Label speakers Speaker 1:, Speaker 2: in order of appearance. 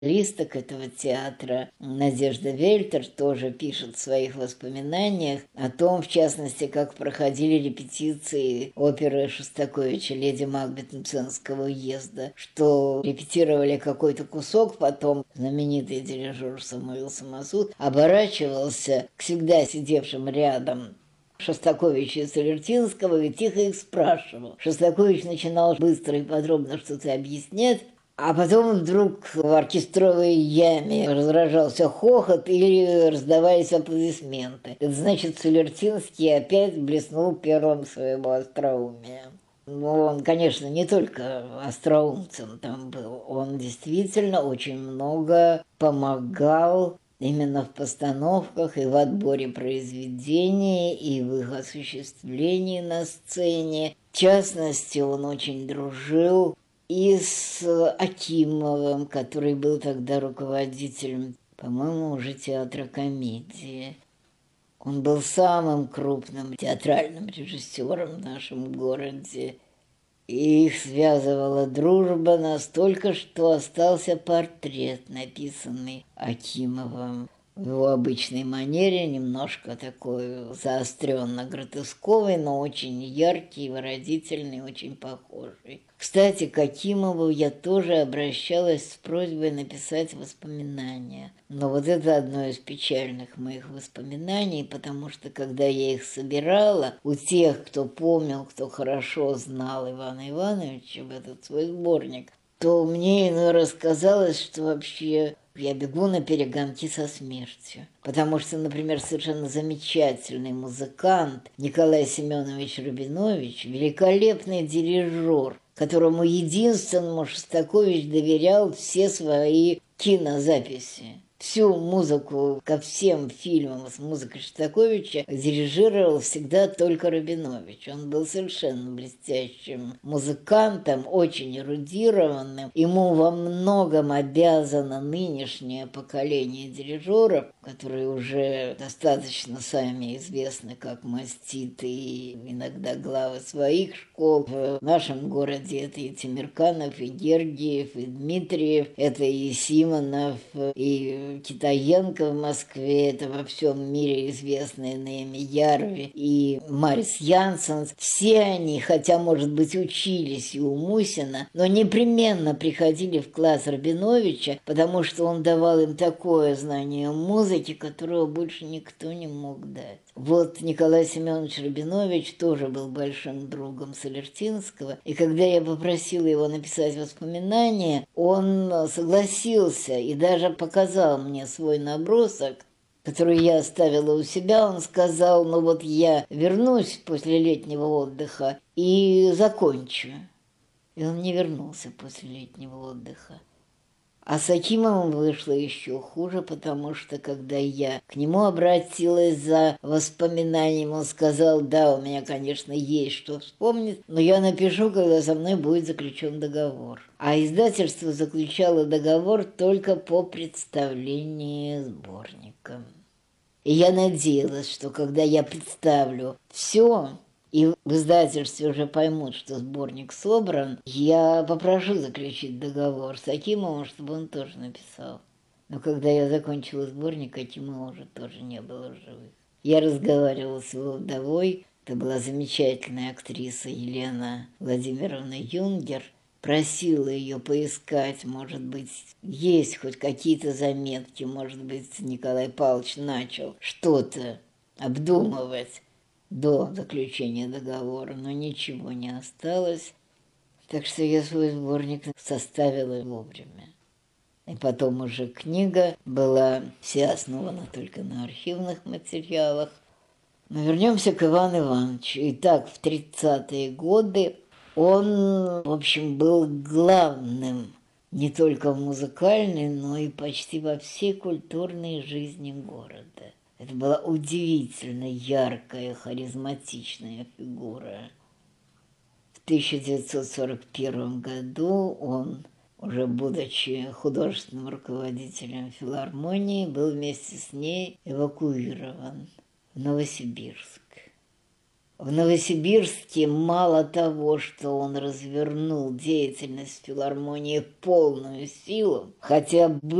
Speaker 1: Листок этого театра Надежда Вельтер тоже пишет в своих воспоминаниях о том, в частности, как проходили репетиции оперы Шостаковича «Леди Макбет» Мценского уезда, что репетировали какой-то кусок, потом знаменитый дирижер Самуил Самосуд оборачивался к всегда сидевшим рядом Шостаковича и Солертинского и тихо их спрашивал. Шостакович начинал быстро и подробно что-то объяснять, а потом вдруг в оркестровой яме разражался хохот или раздавались аплодисменты. Это значит, Солертинский опять блеснул первым своего остроумия. Он, конечно, не только остроумцем там был, он действительно очень много помогал именно в постановках и в отборе произведений, и в их осуществлении на сцене. В частности, он очень дружил и с Акимовым, который был тогда руководителем, по-моему, уже театра комедии. Он был самым крупным театральным режиссером в нашем городе. И их связывала дружба настолько, что остался портрет, написанный Акимовым в его обычной манере, немножко такой заостренно-гротесковый, но очень яркий, выразительный, очень похожий. Кстати, к Акимову я тоже обращалась с просьбой написать воспоминания. Но вот это одно из печальных моих воспоминаний, потому что, когда я их собирала, у тех, кто помнил, кто хорошо знал Ивана Ивановича в этот свой сборник, то мне иной раз казалось, что вообще я бегу на перегонки со смертью. Потому что, например, совершенно замечательный музыкант Николай Семенович Рабинович, великолепный дирижер, которому единственному Шостакович доверял все свои кинозаписи. Всю музыку ко всем фильмам с музыкой Шостаковича дирижировал всегда только Рабинович. Он был совершенно блестящим музыкантом, очень эрудированным. Ему во многом обязано нынешнее поколение дирижеров, которые уже достаточно сами известны как маститы и иногда главы своих школ. В нашем городе это и Тимирканов, и Гергиев, и Дмитриев, это и Симонов, и Китаенко в Москве, это во всем мире известные Наэми Ярви, и Марис Янсенс. Все они, хотя, может быть, учились и у Мусина, но непременно приходили в класс Рабиновича, потому что он давал им такое знание музыки, которого больше никто не мог дать. Вот Николай Семенович Рабинович тоже был большим другом Солертинского, и когда я попросила его написать воспоминания, он согласился и даже показал мне свой набросок, который я оставила у себя. Он сказал: ну вот я вернусь после летнего отдыха и закончу. И он не вернулся после летнего отдыха. А с Акимовым вышло еще хуже, потому что, когда я к нему обратилась за воспоминанием, он сказал: да, у меня, конечно, есть что вспомнить, но я напишу, когда со мной будет заключен договор. А издательство заключало договор только по представлению сборника. И я надеялась, что когда я представлю все, и в издательстве уже поймут, что сборник собран, я попрошу заключить договор с Акимовым, чтобы он тоже написал. Но когда я закончила сборник, Акимова уже тоже не было в живых. Я разговаривала с его вдовой, это была замечательная актриса Елена Владимировна Юнгер, просила ее поискать, может быть, есть хоть какие-то заметки, может быть, Николай Павлович начал что-то обдумывать до заключения договора, но ничего не осталось. Так что я свой сборник составила вовремя. И потом уже книга была вся основана только на архивных материалах. Но вернемся к Ивану Ивановичу. Итак, в 30-е годы он, в общем, был главным не только в музыкальной, но и почти во всей культурной жизни города. Это была удивительно яркая, харизматичная фигура. В 1941 году он, уже будучи художественным руководителем филармонии, был вместе с ней эвакуирован в Новосибирск. В Новосибирске мало того, что он развернул деятельность филармонии в полную силу, хотя